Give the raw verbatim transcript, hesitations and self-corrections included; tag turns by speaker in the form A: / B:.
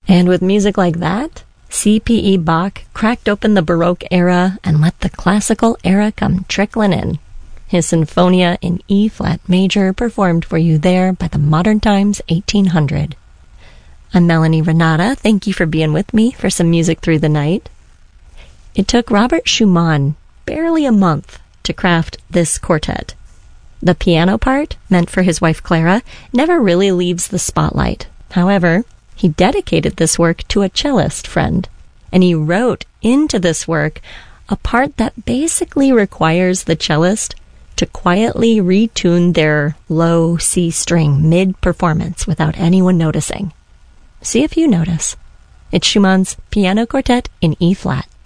A: And with music like that, C P E Bach cracked open the Baroque era and let the classical era come trickling in. His Sinfonia in E-flat major performed for you there by the Modern Times eighteen hundred. I'm Melanie Renata. Thank you for being with me for some music through the night. It took Robert Schumann barely a month to craft this quartet. The piano part, meant for his wife Clara, never really leaves the spotlight. However, he dedicated this work to a cellist friend, and he wrote into this work a part that basically requires the cellist to quietly retune their low C string mid-performance without anyone noticing. See if you notice. It's Schumann's Piano Quartet in E-flat.